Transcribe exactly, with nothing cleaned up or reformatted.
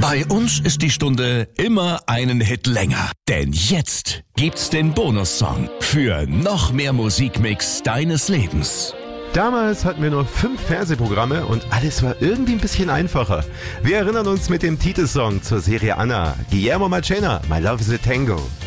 Bei uns ist die Stunde immer einen Hit länger. Denn jetzt gibt's den Bonussong für noch mehr Musikmix deines Lebens. Damals hatten wir nur fünf Fernsehprogramme und alles war irgendwie ein bisschen einfacher. Wir erinnern uns mit dem Titelsong zur Serie Anna. Guillermo Marchena, My Love is a Tango.